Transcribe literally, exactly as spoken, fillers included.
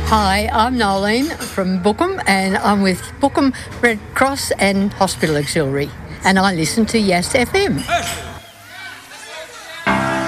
Hi, I'm Nolene from Bookham, and I'm with Bookham Red Cross and Hospital Auxiliary, and I listen to Yes F M.